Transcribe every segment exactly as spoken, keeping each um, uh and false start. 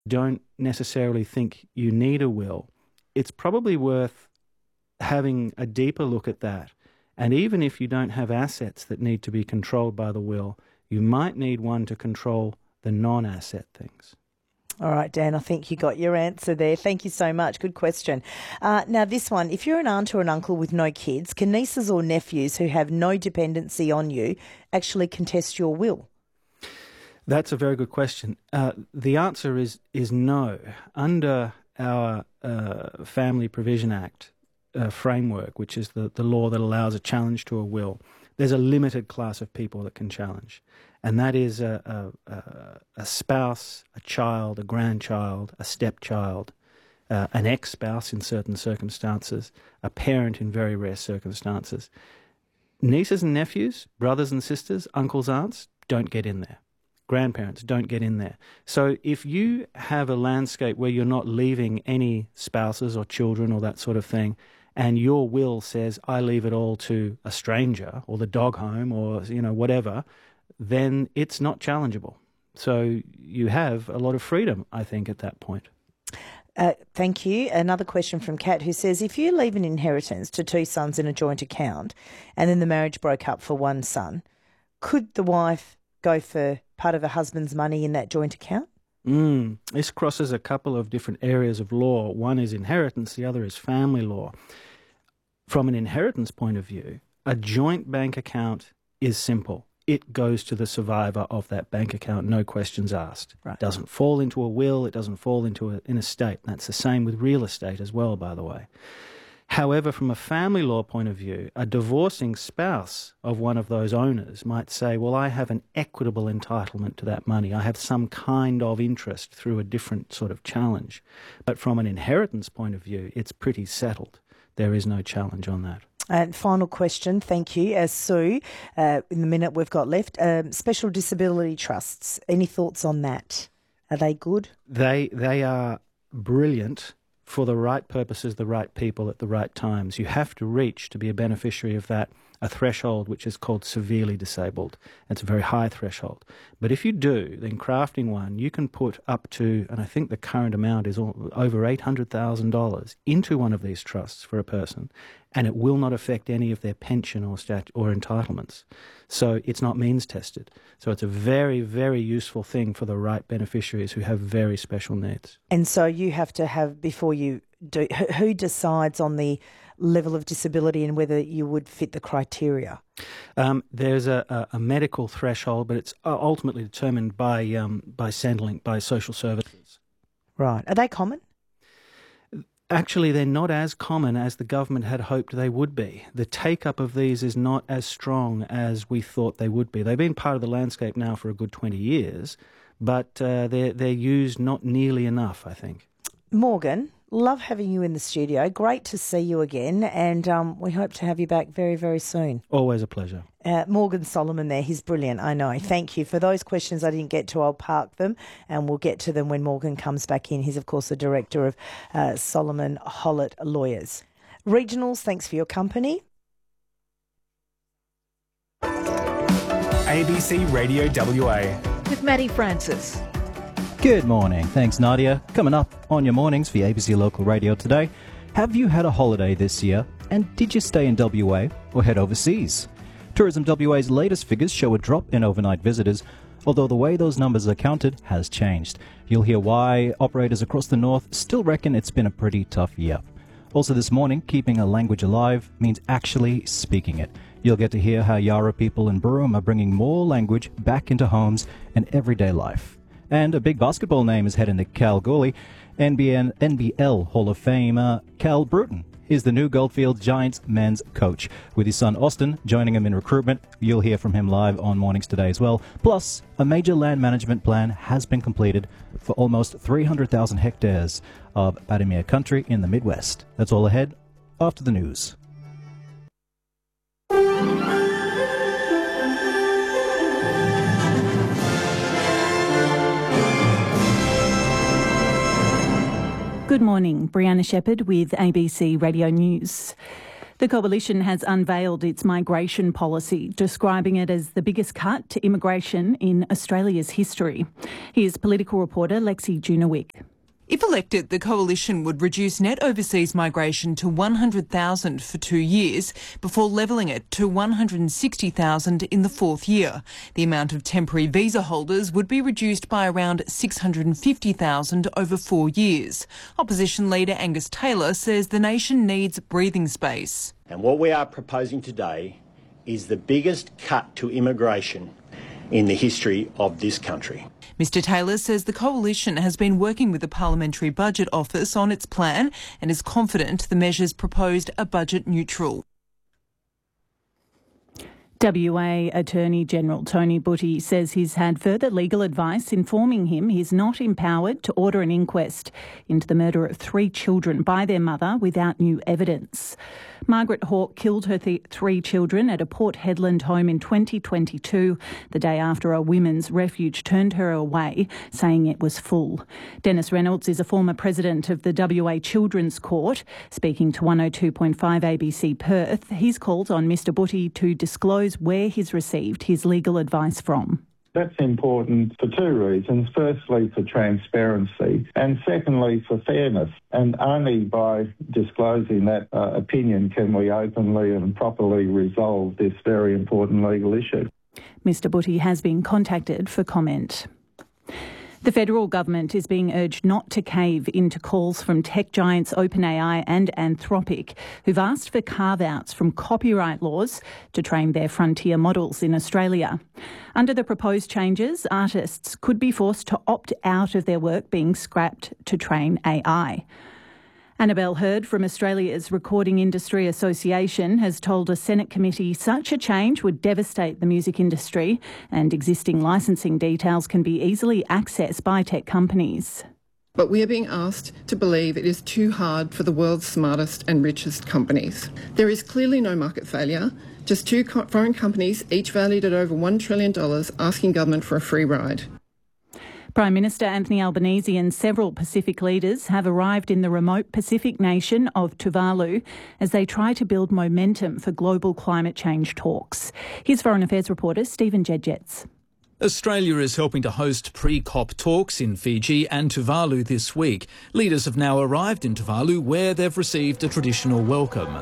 don't necessarily think you need a will, it's probably worth having a deeper look at that. And even if you don't have assets that need to be controlled by the will, you might need one to control the non-asset things. All right, Dan, I think you got your answer there. Thank you so much. Good question. Uh, now, this one, if you're an aunt or an uncle with no kids, can nieces or nephews who have no dependency on you actually contest your will? That's a very good question. Uh, the answer is is no. Under our uh, Family Provision Act uh, framework, which is the, the law that allows a challenge to a will, there's a limited class of people that can challenge. And that is a, a, a spouse, a child, a grandchild, a stepchild, uh, an ex-spouse in certain circumstances, a parent in very rare circumstances. Nieces and nephews, brothers and sisters, uncles, aunts, don't get in there. Grandparents don't get in there. So if you have a landscape where you're not leaving any spouses or children or that sort of thing, and your will says, I leave it all to a stranger or the dog home or, you know, whatever, then it's not challengeable. So you have a lot of freedom, I think, at that point. Uh, thank you. Another question from Kat, who says, if you leave an inheritance to two sons in a joint account and then the marriage broke up for one son, could the wife go for part of her husband's money in that joint account? Mm, this crosses a couple of different areas of law. One is inheritance, the other is family law. From an inheritance point of view, a joint bank account is simple. It goes to the survivor of that bank account, no questions asked. Right. It doesn't fall into a will, it doesn't fall into a, an estate. That's the same with real estate as well, by the way. However, from a family law point of view, a divorcing spouse of one of those owners might say, well, I have an equitable entitlement to that money. I have some kind of interest through a different sort of challenge. But from an inheritance point of view, it's pretty settled. There is no challenge on that. And final question, thank you, as Sue, uh, in the minute we've got left, um, special disability trusts, any thoughts on that? Are they good? They they are brilliant for the right purposes, the right people at the right times. You have to reach to be a beneficiary of that, a threshold which is called severely disabled. It's a very high threshold. But if you do, then crafting one, you can put up to, and I think the current amount is over eight hundred thousand dollars into one of these trusts for a person, and it will not affect any of their pension or stat- or entitlements. So it's not means tested. So it's a very, very useful thing for the right beneficiaries who have very special needs. And so you have to have, before you do, who decides on the level of disability and whether you would fit the criteria? Um, there's a, a, a medical threshold, but it's ultimately determined by um, by Centrelink, by social services. Right. Are they common? Actually, they're not as common as the government had hoped they would be. The take-up of these is not as strong as we thought they would be. They've been part of the landscape now for a good twenty years, but uh, they're, they're used not nearly enough, I think. Morgan, love having you in the studio. Great to see you again, and um, we hope to have you back very, very soon. Always a pleasure. Uh, Morgan Solomon there, he's brilliant, I know. Thank you. For those questions I didn't get to, I'll park them, and we'll get to them when Morgan comes back in. He's, of course, the director of uh, Solomon Hollett Lawyers. Regionals, thanks for your company. A B C Radio W A. With Maddie Francis. Good morning. Thanks, Nadia. Coming up on your mornings for A B C Local Radio today, have you had a holiday this year? And did you stay in W A or head overseas? Tourism W A's latest figures show a drop in overnight visitors, although the way those numbers are counted has changed. You'll hear why operators across the north still reckon it's been a pretty tough year. Also this morning, keeping a language alive means actually speaking it. You'll get to hear how Yarra people in Broome are bringing more language back into homes and everyday life. And a big basketball name is heading to Kalgoorlie. N B N, N B L Hall of Famer Cal Bruton is the new Goldfields Giants men's coach, with his son Austin joining him in recruitment. You'll hear from him live on Mornings Today as well. Plus, a major land management plan has been completed for almost three hundred thousand hectares of Badimir country in the Midwest. That's all ahead after the news. Good morning, Brianna Shepherd with A B C Radio News. The Coalition has unveiled its migration policy, describing it as the biggest cut to immigration in Australia's history. Here's political reporter Lexi Junowick. If elected, the Coalition would reduce net overseas migration to one hundred thousand for two years before levelling it to one hundred sixty thousand in the fourth year. The amount of temporary visa holders would be reduced by around six hundred fifty thousand over four years. Opposition leader Angus Taylor says the nation needs breathing space. And what we are proposing today is the biggest cut to immigration in the history of this country. Mister Taylor says the Coalition has been working with the Parliamentary Budget Office on its plan and is confident the measures proposed are budget neutral. W A Attorney General Tony Butty says he's had further legal advice informing him he's not empowered to order an inquest into the murder of three children by their mother without new evidence. Margaret Hawke killed her th- three children at a Port Hedland home in twenty twenty-two, the day after a women's refuge turned her away, saying it was full. Dennis Reynolds is a former president of the W A Children's Court. Speaking to one oh two point five A B C Perth, he's called on Mr Butty to disclose where he's received his legal advice from. That's important for two reasons. Firstly, for transparency, and secondly, for fairness. And only by disclosing that uh, opinion can we openly and properly resolve this very important legal issue. Mister Butty has been contacted for comment. The federal government is being urged not to cave into calls from tech giants OpenAI and Anthropic, who've asked for carve-outs from copyright laws to train their frontier models in Australia. Under the proposed changes, artists could be forced to opt out of their work being scrapped to train A I. Annabelle Hurd from Australia's Recording Industry Association has told a Senate committee such a change would devastate the music industry and existing licensing details can be easily accessed by tech companies. But we are being asked to believe it is too hard for the world's smartest and richest companies. There is clearly no market failure, just two co- foreign companies, each valued at over one trillion dollars, asking government for a free ride. Prime Minister Anthony Albanese and several Pacific leaders have arrived in the remote Pacific nation of Tuvalu as they try to build momentum for global climate change talks. Here's Foreign Affairs reporter Stephen Jedgetts. Australia is helping to host pre-COP talks in Fiji and Tuvalu this week. Leaders have now arrived in Tuvalu where they've received a traditional welcome.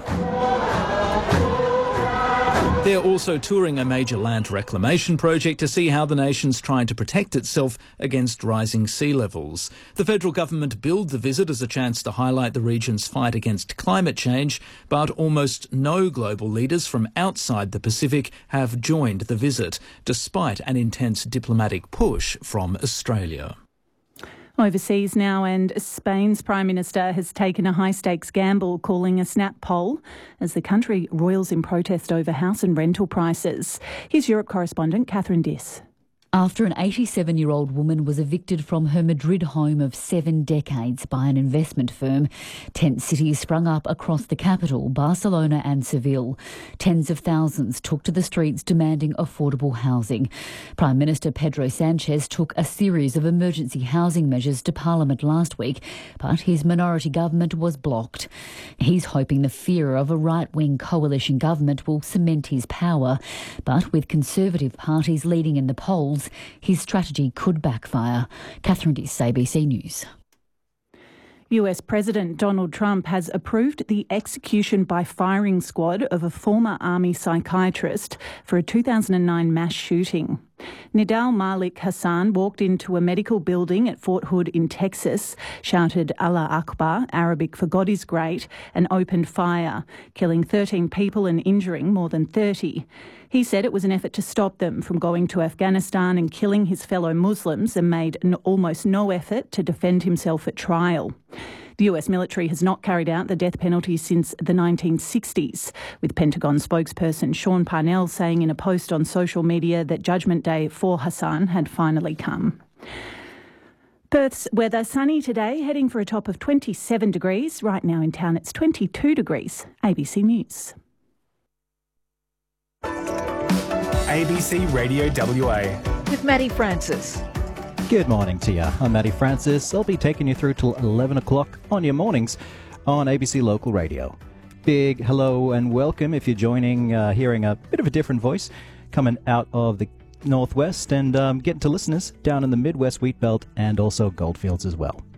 They're also touring a major land reclamation project to see how the nation's trying to protect itself against rising sea levels. The federal government billed the visit as a chance to highlight the region's fight against climate change, but almost no global leaders from outside the Pacific have joined the visit, despite an intense diplomatic push from Australia. Overseas now, and Spain's Prime Minister has taken a high-stakes gamble calling a snap poll as the country roils in protest over house and rental prices. Here's Europe correspondent Catherine Diss. After an eighty-seven-year-old woman was evicted from her Madrid home of seven decades by an investment firm, tent cities sprung up across the capital, Barcelona and Seville. Tens of thousands took to the streets demanding affordable housing. Prime Minister Pedro Sanchez took a series of emergency housing measures to Parliament last week, but his minority government was blocked. He's hoping the fear of a right-wing coalition government will cement his power, but with Conservative parties leading in the polls, his strategy could backfire. Catherine Diss, A B C News. U S President Donald Trump has approved the execution by firing squad of a former Army psychiatrist for a two thousand nine mass shooting. Nidal Malik Hassan walked into a medical building at Fort Hood in Texas, shouted Allah Akbar, Arabic for God is great, and opened fire, killing thirteen people and injuring more than thirty. He said it was an effort to stop them from going to Afghanistan and killing his fellow Muslims and made an almost no effort to defend himself at trial. The U S military has not carried out the death penalty since the nineteen sixties, with Pentagon spokesperson Sean Parnell saying in a post on social media that Judgment Day for Hassan had finally come. Perth's weather sunny today, heading for a top of twenty-seven degrees. Right now in town it's twenty-two degrees. A B C News. A B C Radio W A. With Maddie Francis. Good morning to you. I'm Matty Francis. I'll be taking you through till eleven o'clock on your mornings on A B C Local Radio. big hello and welcome if you're joining, uh, hearing a bit of a different voice coming out of the northwest and um, getting to listeners down in the Midwest Wheat Belt and also Goldfields as well.